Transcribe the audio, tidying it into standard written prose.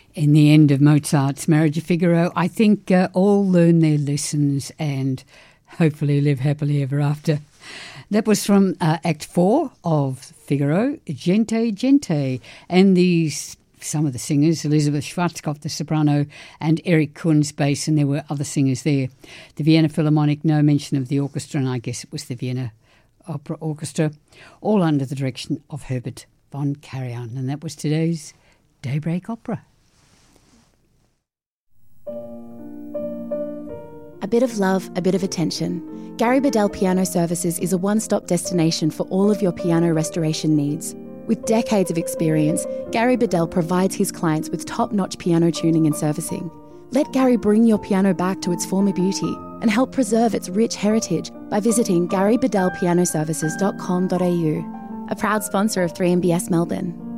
In the end of Mozart's Marriage of Figaro, I think all learn their lessons and hopefully live happily ever after. That was from Act 4 of Figaro, Gente, Gente, and some of the singers, Elizabeth Schwarzkopf, the soprano, and Eric Kunz, bass, and there were other singers there. The Vienna Philharmonic, no mention of the orchestra, and I guess it was the Vienna Opera Orchestra, all under the direction of Herbert von Karajan, and that was today's Daybreak Opera. A bit of love, a bit of attention. Gary Bedell Piano Services is a one-stop destination for all of your piano restoration needs. With decades of experience, Gary Bedell provides his clients with top-notch piano tuning and servicing. Let Gary bring your piano back to its former beauty and help preserve its rich heritage by visiting garybedellpianoservices.com.au, a proud sponsor of 3MBS Melbourne.